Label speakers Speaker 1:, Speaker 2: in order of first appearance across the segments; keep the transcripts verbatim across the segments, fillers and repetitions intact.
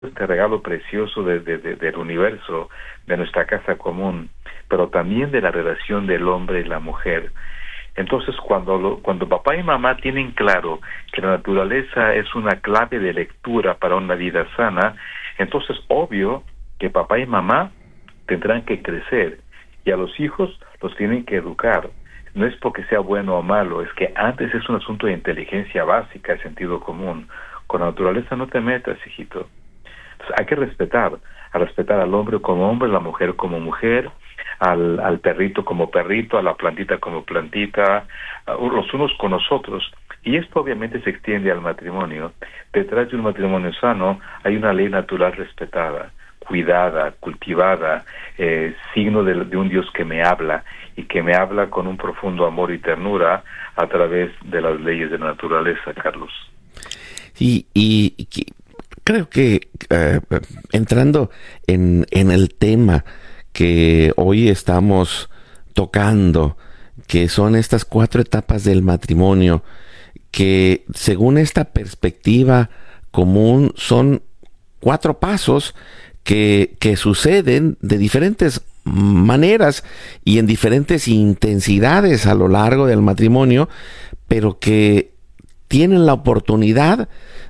Speaker 1: este regalo precioso de, de, de, del universo, de nuestra casa común, pero también de la relación del hombre y la mujer. Entonces, cuando lo, cuando papá y mamá tienen claro que la naturaleza es una clave de lectura para una vida sana, entonces obvio que papá y mamá tendrán que crecer y a los hijos los tienen que educar. No es porque sea bueno o malo, es que antes es un asunto de inteligencia básica, de sentido común. Con la naturaleza no te metas, hijito. Entonces, hay que respetar, a respetar al hombre como hombre, a la mujer como mujer, al, al perrito como perrito, a la plantita como plantita, uh, los unos con los otros. Y esto obviamente se extiende al matrimonio. Detrás de un matrimonio sano hay una ley natural respetada, cuidada, cultivada, eh, signo de, de un Dios que me habla y que me habla con un profundo amor y ternura a través de las leyes de la naturaleza, Carlos.
Speaker 2: Y, y, y creo que eh, entrando en, en el tema que hoy estamos tocando, que son estas cuatro etapas del matrimonio, que según esta perspectiva común son cuatro pasos que, que suceden de diferentes maneras y en diferentes intensidades a lo largo del matrimonio, pero que tienen la oportunidad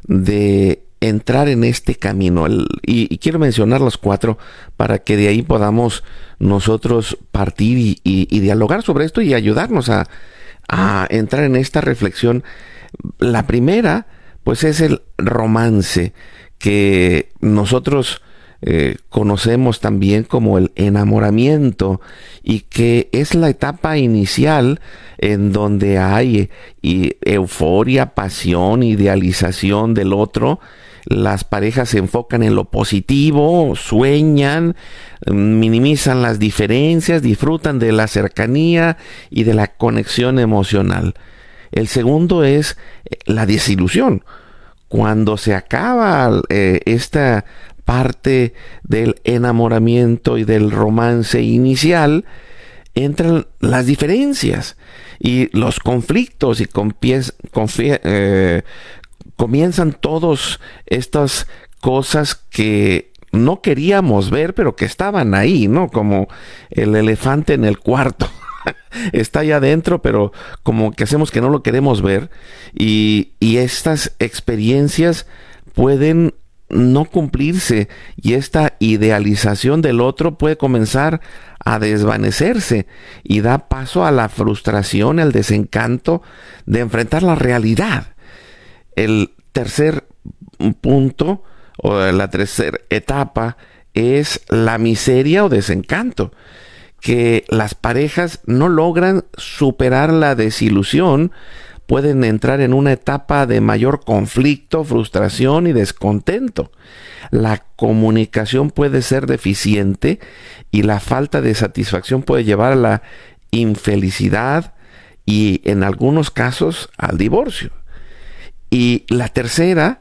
Speaker 2: de entrar en este camino. El, y, y quiero mencionar los cuatro para que de ahí podamos nosotros partir y, y, y dialogar sobre esto y ayudarnos a, a entrar en esta reflexión. La primera, pues, es el romance, que nosotros eh, conocemos también como el enamoramiento, y que es la etapa inicial en donde hay y euforia, pasión, idealización del otro. Las parejas se enfocan en lo positivo, sueñan, minimizan las diferencias, disfrutan de la cercanía y de la conexión emocional. El segundo es la desilusión. Cuando se acaba eh, esta parte del enamoramiento y del romance inicial, entran las diferencias y los conflictos y compiez, confie, eh, comienzan todas estas cosas que no queríamos ver, pero que estaban ahí, ¿no? Como el elefante en el cuarto. Está allá adentro, pero como que hacemos que no lo queremos ver. Y, y estas experiencias pueden no cumplirse, y esta idealización del otro puede comenzar a desvanecerse y da paso a la frustración, el desencanto de enfrentar la realidad. El tercer punto, o la tercera etapa, es la miseria o desencanto, que las parejas no logran superar la desilusión, pueden entrar en una etapa de mayor conflicto, frustración y descontento. La comunicación puede ser deficiente y la falta de satisfacción puede llevar a la infelicidad y en algunos casos al divorcio. Y la tercera,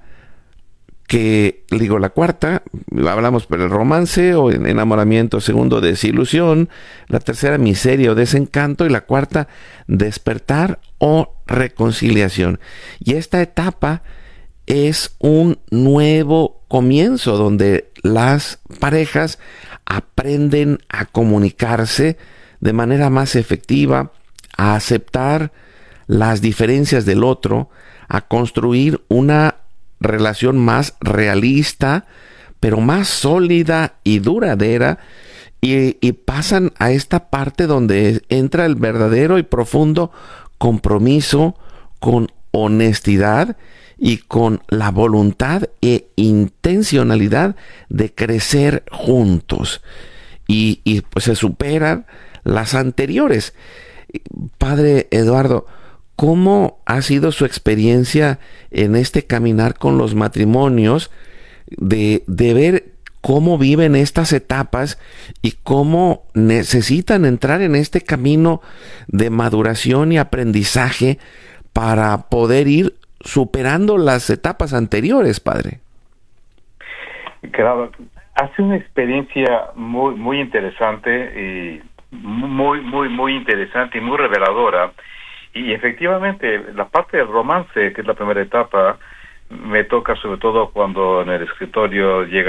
Speaker 2: que digo la cuarta, hablamos por el romance o enamoramiento, segundo desilusión, la tercera miseria o desencanto, y la cuarta despertar o reconciliación. Y esta etapa es un nuevo comienzo donde las parejas aprenden a comunicarse de manera más efectiva, a aceptar las diferencias del otro, a construir una relación más realista, pero más sólida y duradera, y, y pasan a esta parte donde entra el verdadero y profundo compromiso con honestidad y con la voluntad e intencionalidad de crecer juntos, y, y pues se superan las anteriores. Padre Eduardo, ¿cómo ha sido su experiencia en este caminar con los matrimonios, de, de ver cómo viven estas etapas y cómo necesitan entrar en este camino de maduración y aprendizaje para poder ir superando las etapas anteriores, padre?
Speaker 1: Claro, hace una experiencia muy, muy interesante y muy, muy, muy interesante y muy reveladora. Y efectivamente, la parte del romance, que es la primera etapa, me toca sobre todo cuando en el escritorio llega